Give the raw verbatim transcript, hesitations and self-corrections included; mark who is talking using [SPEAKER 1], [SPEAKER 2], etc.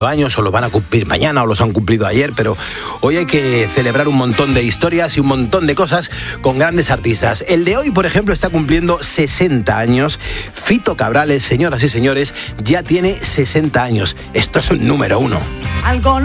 [SPEAKER 1] años o los van a cumplir mañana o los han cumplido ayer, pero hoy hay que celebrar un montón de historias y un montón de cosas con grandes artistas. El de hoy, por ejemplo, está cumpliendo sesenta años. Fito Cabrales, señoras y señores, ya tiene sesenta años. Esto es un número uno.
[SPEAKER 2] Algo